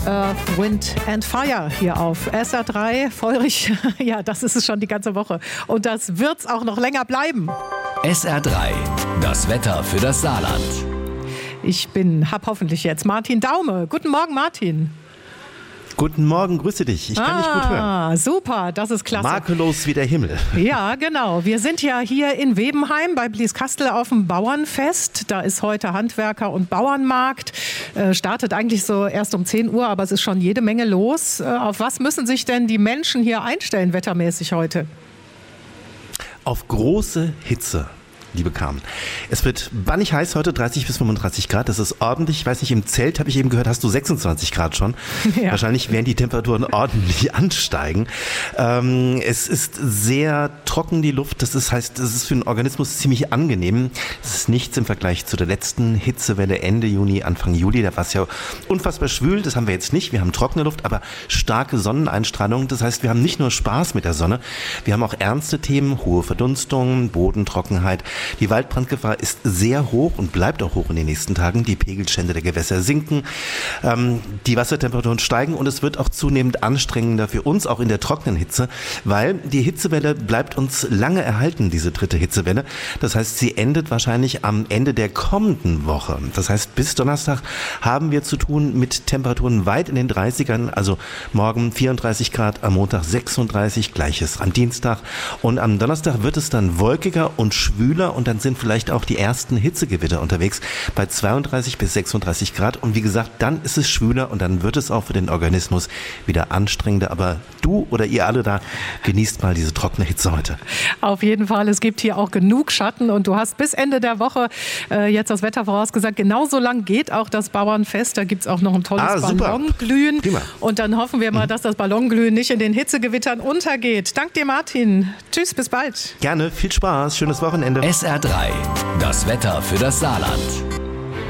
Earth, Wind and Fire hier auf SR3. Feurig, ja, das ist es schon die ganze Woche. Und das wird's auch noch länger bleiben. SR3, das Wetter für das Saarland. Ich hab hoffentlich jetzt Martin Daume. Guten Morgen, Martin. Guten Morgen, grüße dich. Ich kann dich gut hören. Super, das ist klasse. Makellos wie der Himmel. Ja, genau. Wir sind ja hier in Webenheim bei Blieskastel auf dem Bauernfest. Da ist heute Handwerker- und Bauernmarkt. Startet eigentlich so erst um 10 Uhr, aber es ist schon jede Menge los. Auf was müssen sich denn die Menschen hier einstellen, wettermäßig heute? Auf große Hitze. Liebe Carmen. Es wird bannig heiß heute, 30 bis 35 Grad. Das ist ordentlich. Ich weiß nicht, im Zelt habe ich eben gehört, hast du 26 Grad schon. Ja. Wahrscheinlich werden die Temperaturen ordentlich ansteigen. Es ist sehr trocken, die Luft. Das heißt, es ist für den Organismus ziemlich angenehm. Es ist nichts im Vergleich zu der letzten Hitzewelle Ende Juni, Anfang Juli. Da war es ja unfassbar schwül. Das haben wir jetzt nicht. Wir haben trockene Luft, aber starke Sonneneinstrahlung. Das heißt, wir haben nicht nur Spaß mit der Sonne. Wir haben auch ernste Themen, hohe Verdunstung, Bodentrockenheit. Die Waldbrandgefahr ist sehr hoch und bleibt auch hoch in den nächsten Tagen. Die Pegelstände der Gewässer sinken, die Wassertemperaturen steigen und es wird auch zunehmend anstrengender für uns, auch in der trockenen Hitze, weil die Hitzewelle bleibt uns lange erhalten, diese dritte Hitzewelle. Das heißt, sie endet wahrscheinlich am Ende der kommenden Woche. Das heißt, bis Donnerstag haben wir zu tun mit Temperaturen weit in den 30ern, also morgen 34 Grad, am Montag 36, gleiches am Dienstag und am Donnerstag wird es dann wolkiger und schwüler und dann sind vielleicht auch die ersten Hitzegewitter unterwegs bei 32 bis 36 Grad. Und wie gesagt, dann ist es schwüler und dann wird es auch für den Organismus wieder anstrengender. Aber du oder ihr alle da, genießt mal diese trockene Hitze heute. Auf jeden Fall, es gibt hier auch genug Schatten und du hast bis Ende der Woche jetzt das Wetter vorausgesagt. Genauso lang geht auch das Bauernfest. Da gibt es auch noch ein tolles Ballonglühen. Prima. Und dann hoffen wir mal, dass das Ballonglühen nicht in den Hitzegewittern untergeht. Dank dir, Martin. Tschüss, bis bald. Gerne, viel Spaß, schönes Wochenende. SR3, das Wetter für das Saarland.